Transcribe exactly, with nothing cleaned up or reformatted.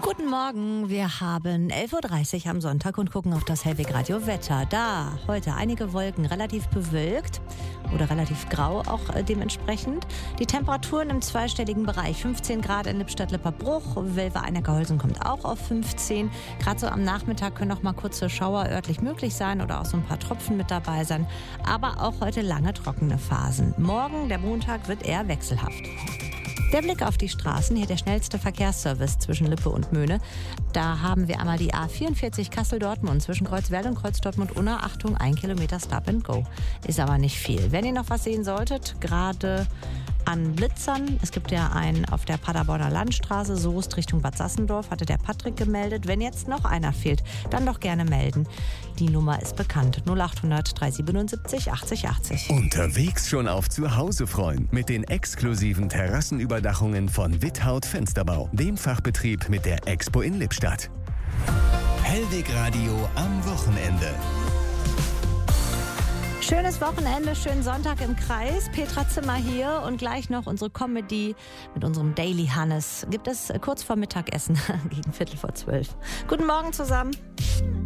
Guten Morgen, wir haben elf Uhr dreißig am Sonntag und gucken auf das Hellweg Radio Wetter. Da heute einige Wolken, relativ bewölkt oder relativ grau auch äh, dementsprechend. Die Temperaturen im zweistelligen Bereich, fünfzehn Grad in Lippstadt-Lipperbruch, Welver-Einecker-Holsen kommt auch auf fünfzehn. Gerade so am Nachmittag können noch mal kurze Schauer örtlich möglich sein oder auch so ein paar Tropfen mit dabei sein. Aber auch heute lange trockene Phasen. Morgen, der Montag, wird eher wechselhaft. Der Blick auf die Straßen, hier der schnellste Verkehrsservice zwischen Lippe und Möhne. Da haben wir einmal die A vierundvierzig Kassel-Dortmund zwischen Kreuzwerl und Kreuz-Dortmund-Unna. Achtung, ein Kilometer Stop and Go. Ist aber nicht viel. Wenn ihr noch was sehen solltet, gerade an Blitzern. Es gibt ja einen auf der Paderborner Landstraße, Soest Richtung Bad Sassendorf, hatte der Patrick gemeldet. Wenn jetzt noch einer fehlt, dann doch gerne melden. Die Nummer ist bekannt. null acht hundert dreihundertsiebenundsiebzig achtzig achtzig. Unterwegs schon auf Zuhause freuen mit den exklusiven Terrassenüberdachungen von Withaut Fensterbau, dem Fachbetrieb mit der Expo in Lippstadt. Hellweg Radio am Wochenende. Schönes Wochenende, schönen Sonntag im Kreis. Petra Zimmer hier und gleich noch unsere Comedy mit unserem Daily Hannes. Gibt es kurz vor Mittagessen gegen Viertel vor zwölf. Guten Morgen zusammen.